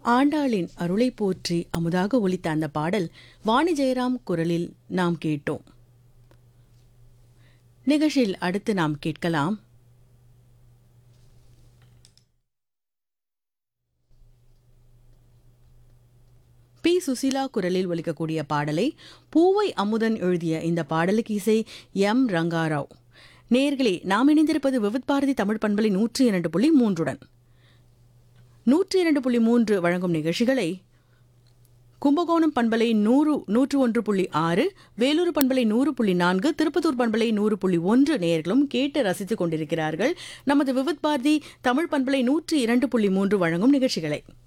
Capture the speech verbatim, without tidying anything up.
ஆண்டாளின் அருளை போற்றி அமுதாக ஒலித்த அந்த பாடல் வாணி ஜெயராம் குரலில் நாம் கேட்டோம். நிகழ்ச்சியில் அடுத்து நாம் கேட்கலாம் பி சுசீலா குரலில் ஒலிக்கக்கூடிய பாடலை பூவை அமுதன் எழுதிய இந்த பாடலுக்கு இசை எம் ரங்காராவ். நேயர்களே, நாம் இணைந்திருப்பது விவித் பாரதி தமிழ் பண்பலை நூற்றி இரண்டு புள்ளி மூன்றுடன். நூற்றி இரண்டு புள்ளி மூன்று வழங்கும் நிகழ்ச்சிகளை கும்பகோணம் பண்பலை நூறு நூற்று ஒன்று புள்ளி ஆறு, வேலூர் பண்பலை நூறு புள்ளி நான்கு, திருப்பத்தூர் பண்பலை நூறு புள்ளி ஒன்று நேயர்களும் கேட்டு ரசித்துக் கொண்டிருக்கிறார்கள் நமது விவித் பாரதி தமிழ் பண்பலை நூற்றி இரண்டு புள்ளி மூன்று வழங்கும் நிகழ்ச்சிகளை.